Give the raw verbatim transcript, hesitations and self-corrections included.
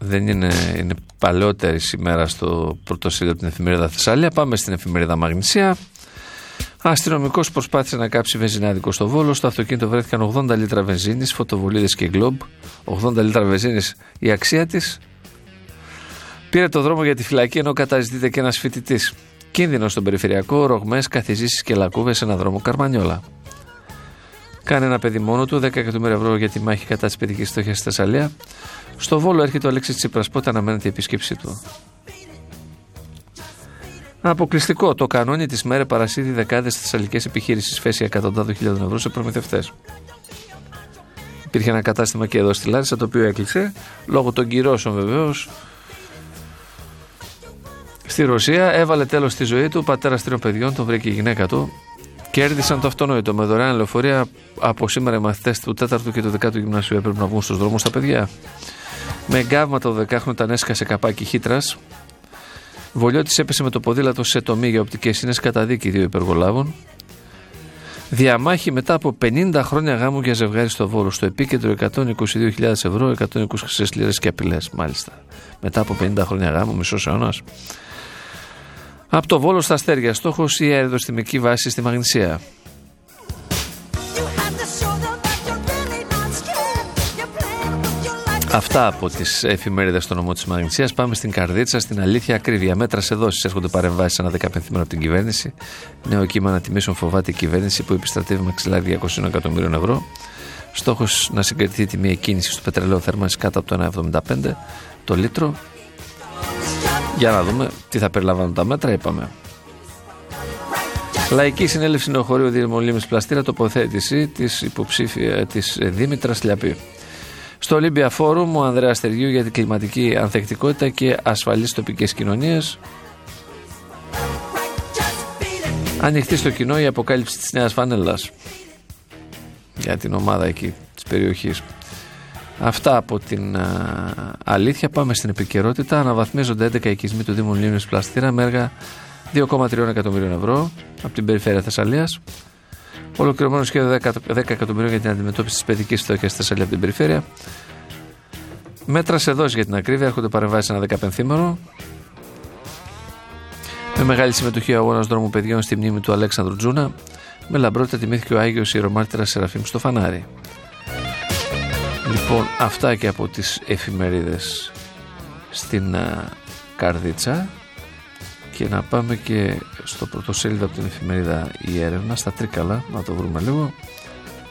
δεν είναι, είναι παλαιότερη σήμερα στο πρωτοσέλιδο από την εφημερίδα Θεσσαλία. Πάμε στην εφημερίδα Μαγνησία. Αστυνομικός προσπάθησε να κάψει βενζινάδικο στο Βόλο. Στο αυτοκίνητο βρέθηκαν ογδόντα λίτρα βενζίνης, φωτοβολίδες και γκλόμπ. ογδόντα λίτρα βενζίνης η αξία της. Πήρε το δρόμο για τη φυλακή ενώ καταζητείται και ένας φοιτητής. Κίνδυνο στον περιφερειακό, ρογμές, καθιζήσεις και λακκούβες σε έναν δρόμο Καρμανιόλα. Κάνει ένα παιδί μόνο του, δέκα εκατομμύρια ευρώ για τη μάχη κατά της παιδικής φτώχειας στη Θεσσαλία. Στο Βόλο έρχεται ο Αλέξης Τσίπρας. Πότε αναμένεται η επίσκεψή του? Αποκλειστικό. Το κανόνι της ΜΕΡΕ παρασύρει δεκάδες θεσσαλικές επιχείρησεις, φέση εκατοντάδων χιλιάδων ευρώ σε προμηθευτές. Υπήρχε ένα κατάστημα και εδώ στη Λάρισα το οποίο έκλεισε λόγω των κυρώσεων βεβαίως. Στη Ρωσία έβαλε τέλος στη ζωή του. Ο πατέρας τριών παιδιών, τον βρήκε η γυναίκα του. Κέρδισαν το αυτονόητο. Με δωρεάν λεωφορεία από σήμερα οι μαθητές του τέταρτου και του δεκάτου γυμνασίου έπρεπε να βγουν στους δρόμους τα παιδιά. Με εγκάβματα το δεκάχρονο ήταν έσκασε καπάκι χύτρας. Βολιώτης έπεσε με το ποδήλατο σε τομή για οπτικές ίνες, κατά δίκη δύο υπεργολάβων. Διαμάχη μετά από πενήντα χρόνια γάμου για ζευγάρι στο Βόλο. Στο επίκεντρο εκατόν είκοσι δύο χιλιάδες ευρώ, εκατόν είκοσι χρυσές λίρες και απειλές. Μάλιστα. Μετά από πενήντα χρόνια γάμου, μισός αιώνας. Από το Βόλο στα Αστέρια. Στόχος η αεροδοστημική βάση στη Μαγνησία. Αυτά από τις εφημερίδες στο νομό της Μαγνησίας. Πάμε στην Καρδίτσα, στην αλήθεια ακρίβεια. Μέτρα σε δόσεις. Έρχονται παρεμβάσεις ένα δεκαπενθήμερο από την κυβέρνηση. Νέο κύμα ανατιμήσεων φοβάται η κυβέρνηση που επιστρατεύει μαξιλάρι διακόσια εκατομμύριων ευρώ. Στόχος να συγκρατηθεί η τιμή εκκίνησης του πετρελαίου θέρμανσης κάτω από το ένα εβδομήντα πέντε το λίτρο. Για να δούμε τι θα περιλαμβάνουν τα μέτρα, είπαμε. Λαϊκή συνέλευση νεοχωρίου Δήμου Λίμνης Πλαστήρα, τοποθέτηση της υποψήφια της Δήμητρας Λιαπή. Στο Olympia Forum, ο Ανδρέας Στεργίου για την κλιματική ανθεκτικότητα και ασφαλείς τοπικές κοινωνίες. Ανοιχτή στο κοινό η αποκάλυψη της νέας φανέλας για την ομάδα εκεί της περιοχής. Αυτά από την α, αλήθεια. Πάμε στην επικαιρότητα. Αναβαθμίζονται έντεκα οικισμοί του Δήμου Λίμνης Πλαστήρα με έργα δύο κόμμα τρία εκατομμυρίων ευρώ από την περιφέρεια Θεσσαλίας. Ολοκληρωμένο σχέδιο δέκα εκατομμυρίων για την αντιμετώπιση της παιδικής φτώχειας στη Θεσσαλία από την περιφέρεια. Μέτρα σε δόση για την ακρίβεια. Έρχονται παρεμβάσεις ένα δεκαπενθήμερο. Με μεγάλη συμμετοχή ο αγώνας δρόμου παιδιών στη μνήμη του Αλέξανδρου Τζούνα. Με λαμπρότητα τιμήθηκε ο Άγιος Ιερομάρτυρας Σεραφείμ στο Φανάρι. Λοιπόν, αυτά και από τις εφημερίδες στην α, Καρδίτσα. Και να πάμε και στο πρωτοσέλιδο από την εφημερίδα Η Έρευνα, στα Τρίκαλα, να το βρούμε λίγο.